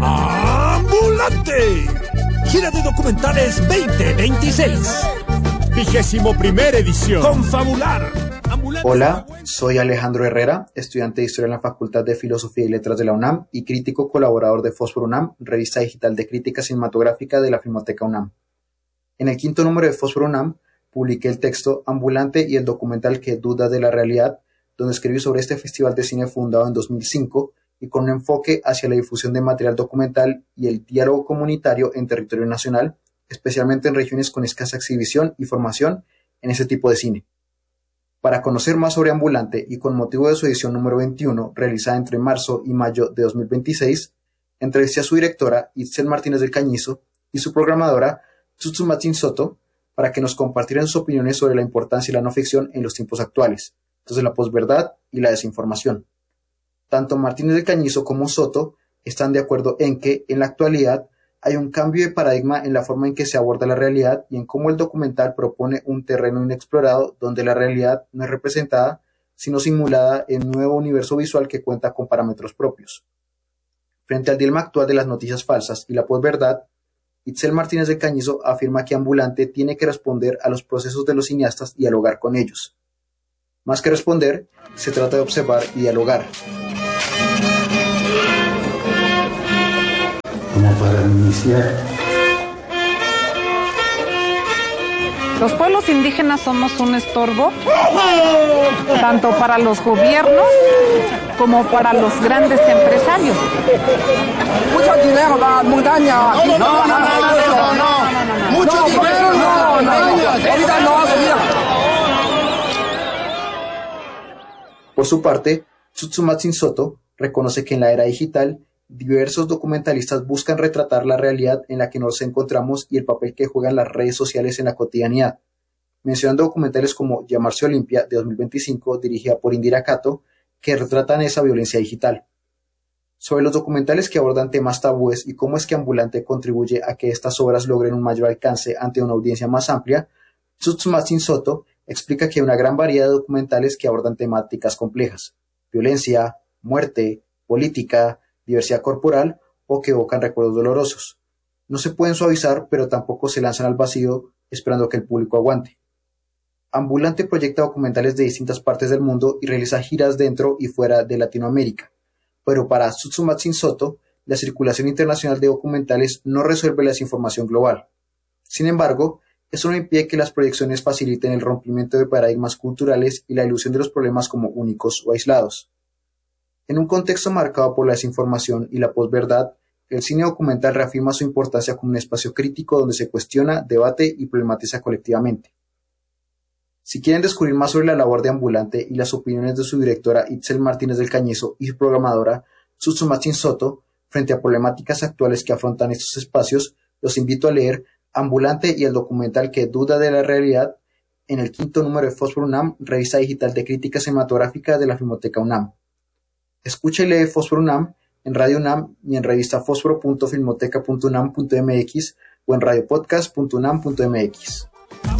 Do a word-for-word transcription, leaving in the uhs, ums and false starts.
¡Ambulante! Gira de documentales veinte veintiséis. Vigésimo primera edición. Confabular. Ambulante. Hola, soy Alejandro Herrera, estudiante de Historia en la Facultad de Filosofía y Letras de la UNAM y crítico colaborador de Fósforo UNAM, revista digital de crítica cinematográfica de la Filmoteca UNAM. En el quinto número de Fósforo UNAM, publiqué el texto Ambulante y el documental que duda de la realidad, donde escribí sobre este festival de cine fundado en dos mil cinco y con un enfoque hacia la difusión de material documental y el diálogo comunitario en territorio nacional, especialmente en regiones con escasa exhibición y formación en ese tipo de cine. Para conocer más sobre Ambulante y con motivo de su edición número veintiuno, realizada entre marzo y mayo de dos mil veintiséis, entrevisté a su directora, Itzel Martínez del Cañizo, y su programadora, Tsutsumatsin Soto, para que nos compartieran sus opiniones sobre la importancia de la no ficción en los tiempos actuales, desde la posverdad y la desinformación. Tanto Martínez del Cañizo como Soto están de acuerdo en que, en la actualidad, hay un cambio de paradigma en la forma en que se aborda la realidad y en cómo el documental propone un terreno inexplorado donde la realidad no es representada, sino simulada en un nuevo universo visual que cuenta con parámetros propios. Frente al dilema actual de las noticias falsas y la posverdad, Itzel Martínez del Cañizo afirma que Ambulante tiene que responder a los procesos de los cineastas y dialogar con ellos. Más que responder, se trata de observar y dialogar. Como para iniciar. Los pueblos indígenas somos un estorbo, tanto para los gobiernos como para los grandes empresarios. Mucho dinero, la montaña. No, no, no, no, no, no. Mucho dinero, no, no. Ahorita no, ahorita. Por su parte, Tsutsumatsin Soto reconoce que en la era digital, diversos documentalistas buscan retratar la realidad en la que nos encontramos y el papel que juegan las redes sociales en la cotidianidad, mencionando documentales como Llamarse Olimpia de dos mil veinticinco, dirigida por Indira Cato, que retratan esa violencia digital. Sobre los documentales que abordan temas tabúes y cómo es que Ambulante contribuye a que estas obras logren un mayor alcance ante una audiencia más amplia, Tsutsumatsin Soto explica que hay una gran variedad de documentales que abordan temáticas complejas: violencia, muerte, política, diversidad corporal o que evocan recuerdos dolorosos. No se pueden suavizar, pero tampoco se lanzan al vacío esperando que el público aguante. Ambulante proyecta documentales de distintas partes del mundo y realiza giras dentro y fuera de Latinoamérica, pero para Tsutsumatsin Soto, la circulación internacional de documentales no resuelve la desinformación global. Sin embargo, eso no impide que las proyecciones faciliten el rompimiento de paradigmas culturales y la ilusión de los problemas como únicos o aislados. En un contexto marcado por la desinformación y la posverdad, el cine documental reafirma su importancia como un espacio crítico donde se cuestiona, debate y problematiza colectivamente. Si quieren descubrir más sobre la labor de Ambulante y las opiniones de su directora Itzel Martínez del Cañizo y su programadora Tsutsumatsin Soto frente a problemáticas actuales que afrontan estos espacios, los invito a leer Ambulante y el documental que duda de la realidad en el quinto número de Fósforo UNAM, revista digital de crítica cinematográfica de la Filmoteca UNAM. Escucha y lee Fósforo UNAM en Radio UNAM y en revista fósforo punto filmoteca punto unam punto mx o en radiopodcast punto unam punto mx.